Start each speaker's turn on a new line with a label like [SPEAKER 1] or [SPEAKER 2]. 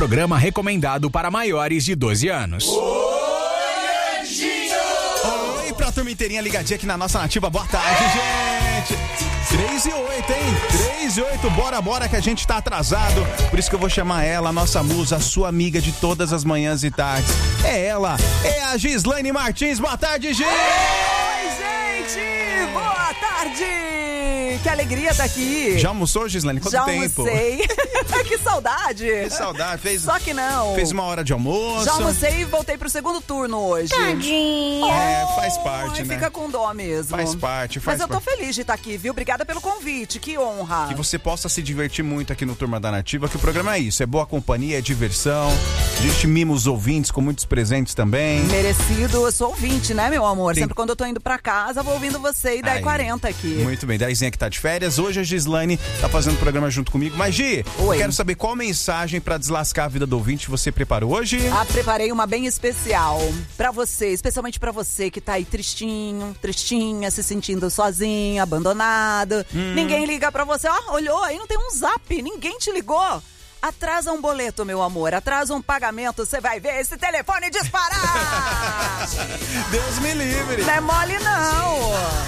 [SPEAKER 1] programa recomendado para maiores de 12 anos.
[SPEAKER 2] Oi, pra turma inteirinha ligadinha aqui na nossa Nativa. Boa tarde, gente. 3 e 8, hein? 3 e 8, bora que a gente tá atrasado. Por isso que eu vou chamar ela, a nossa musa, a sua amiga de todas as manhãs e tardes. É ela, é a Gislaine Martins. Boa tarde, Gi!
[SPEAKER 3] Oi, gente! Boa tarde! Que alegria estar aqui.
[SPEAKER 2] Já almoçou, Gislaine? Quanto tempo?
[SPEAKER 3] Já almocei. Que saudade.
[SPEAKER 2] Que saudade.
[SPEAKER 3] Só que não.
[SPEAKER 2] Fez uma hora de almoço.
[SPEAKER 3] Já almocei e voltei pro segundo turno hoje.
[SPEAKER 4] Tadinha.
[SPEAKER 2] Faz parte, né?
[SPEAKER 3] Fica com dó mesmo.
[SPEAKER 2] Faz parte.
[SPEAKER 3] Mas eu tô feliz de estar aqui, viu? Obrigada pelo convite, que honra.
[SPEAKER 2] Que você possa se divertir muito aqui no Turma da Nativa, que o programa é isso, é boa companhia, é diversão. A gente mima os ouvintes com muitos presentes também.
[SPEAKER 3] Merecido, eu sou ouvinte, né, meu amor? Sempre quando eu tô indo pra casa, vou ouvindo você e 10h40 aqui.
[SPEAKER 2] Muito bem, Daizinha que tá de férias. Hoje a Gislaine tá fazendo o programa junto comigo. Mas, Gi, quero saber qual mensagem pra deslascar a vida do ouvinte você preparou hoje?
[SPEAKER 3] Preparei uma bem especial pra você, especialmente pra você que tá aí tristinho, tristinha, se sentindo sozinho, abandonado. Ninguém liga pra você. Olhou aí, não tem um zap, ninguém te ligou. Atrasa um boleto, meu amor, atrasa um pagamento, você vai ver esse telefone disparar.
[SPEAKER 2] Deus me livre.
[SPEAKER 3] Não é mole, não.